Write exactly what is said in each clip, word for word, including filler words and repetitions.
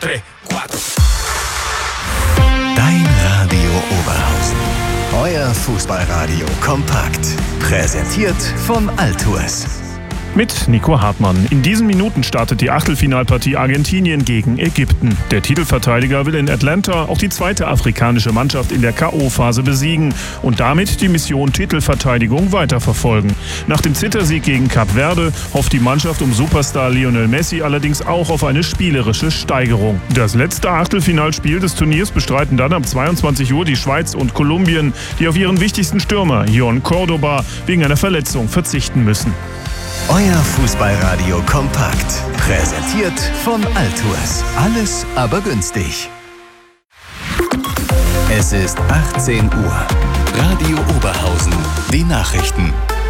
tres, cuatro. Dein Radio Oberhausen. Euer Fußballradio kompakt. Präsentiert von Altours. Mit Nico Hartmann. In diesen Minuten startet die Achtelfinalpartie Argentinien gegen Ägypten. Der Titelverteidiger will in Atlanta auch die zweite afrikanische Mannschaft in der K O-Phase besiegen und damit die Mission Titelverteidigung weiterverfolgen. Nach dem Zittersieg gegen Kap Verde hofft die Mannschaft um Superstar Lionel Messi allerdings auch auf eine spielerische Steigerung. Das letzte Achtelfinalspiel des Turniers bestreiten dann um zweiundzwanzig Uhr die Schweiz und Kolumbien, die auf ihren wichtigsten Stürmer Jon Cordoba wegen einer Verletzung verzichten müssen. Euer Fußballradio kompakt. Präsentiert von Altours. Alles aber günstig. Es ist achtzehn Uhr. Radio Oberhausen. Die Nachrichten.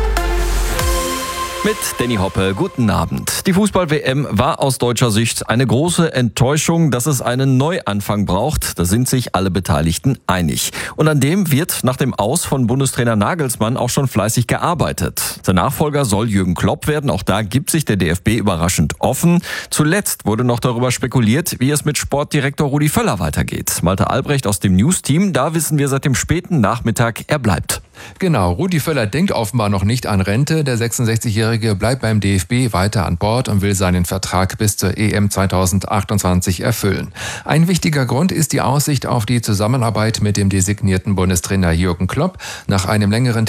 Mit Danny Hoppe, guten Abend. Die Fußball-W M war aus deutscher Sicht eine große Enttäuschung. Dass es einen Neuanfang braucht, da sind sich alle Beteiligten einig. Und an dem wird nach dem Aus von Bundestrainer Nagelsmann auch schon fleißig gearbeitet. Sein Nachfolger soll Jürgen Klopp werden. Auch da gibt sich der D F B überraschend offen. Zuletzt wurde noch darüber spekuliert, wie es mit Sportdirektor Rudi Völler weitergeht. Malte Albrecht aus dem News-Team, da wissen wir seit dem späten Nachmittag, er bleibt. Genau, Rudi Völler denkt offenbar noch nicht an Rente. Der sechsundsechzigjährige bleibt beim D F B weiter an Bord und will seinen Vertrag bis zur E M zweitausendachtundzwanzig erfüllen. Ein wichtiger Grund ist die Aussicht auf die Zusammenarbeit mit dem designierten Bundestrainer Jürgen Klopp. Nach einem längeren